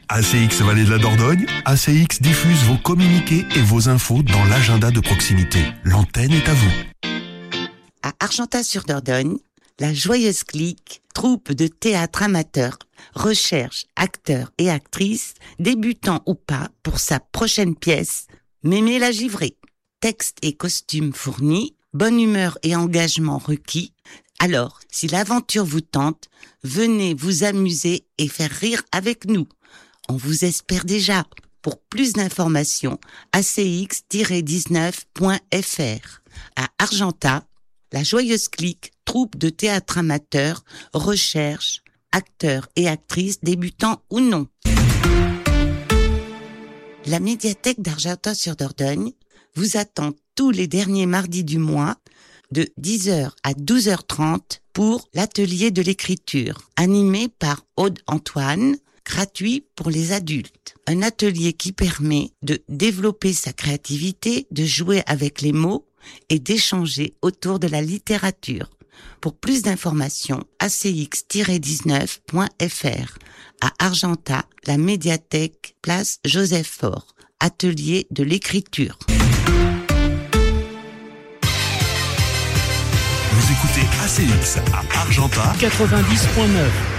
ACX Vallée de la Dordogne, ACX diffuse vos communiqués et vos infos dans l'agenda de proximité. L'antenne est à vous. À Argentat-sur-Dordogne, la Joyeuse Clique, troupe de théâtre amateur, recherche acteurs et actrices, débutants ou pas, pour sa prochaine pièce, Mémé la givrée. Texte et costumes fournis, bonne humeur et engagement requis. Alors, si l'aventure vous tente, venez vous amuser et faire rire avec nous. On vous espère déjà. Pour plus d'informations, acx-19.fr. À Argentat, la Joyeuse Clique, troupe de théâtre amateur, recherche acteurs et actrices débutants ou non. La médiathèque d'Argentat-sur-Dordogne vous attend tous les derniers mardis du mois de 10h à 12h30 pour l'atelier de l'écriture, animé par Aude Antoine, gratuit pour les adultes. Un atelier qui permet de développer sa créativité, de jouer avec les mots et d'échanger autour de la littérature. Pour plus d'informations, acx-19.fr. À Argentat, la médiathèque, place Joseph Faure, atelier de l'écriture. Vous écoutez ACX à Argentat 90.9.